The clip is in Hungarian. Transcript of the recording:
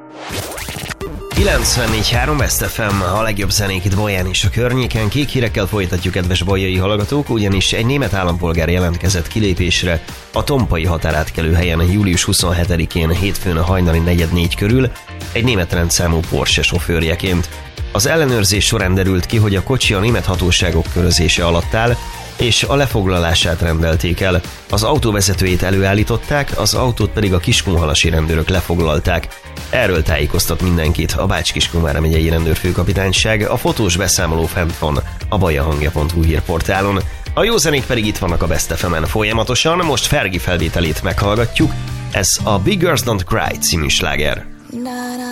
94.3 Best FM, a legjobb zenék itt Bolyán és a környéken. Kék hírekkel folytatjuk, kedves bolyai hallgatók, ugyanis egy német állampolgár jelentkezett kilépésre a tompai határátkelő helyen július 27-én hétfőn a hajnali 4:04 körül egy német rendszámú Porsche sofőrjeként. Az ellenőrzés során derült ki, hogy a kocsi a német hatóságok körözése alatt áll, és a lefoglalását rendelték el. Az autó vezetőjét előállították, az autót pedig a kiskunhalasi rendőrök lefoglalták. Erről tájékoztat mindenkit a Bács-Kiskun vármegyei rendőrfőkapitányság, a fotós beszámoló fent van a bajahangja.hu hírportálon. A jó zenék pedig itt vannak a Best FM-en folyamatosan, most Fergie felvételét meghallgatjuk, ez a Big Girls Don't Cry című sláger.